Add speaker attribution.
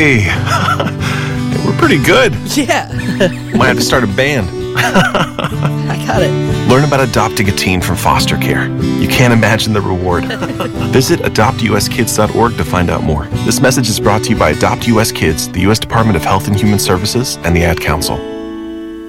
Speaker 1: Hey, we're pretty good.
Speaker 2: Yeah.
Speaker 1: Might have to start a band.
Speaker 2: I got it.
Speaker 1: Learn about adopting a teen from foster care. You can't imagine the reward. Visit adoptuskids.org to find out more. This message is brought to you by Adopt US Kids, the U.S. Department of Health and Human Services, and the Ad Council.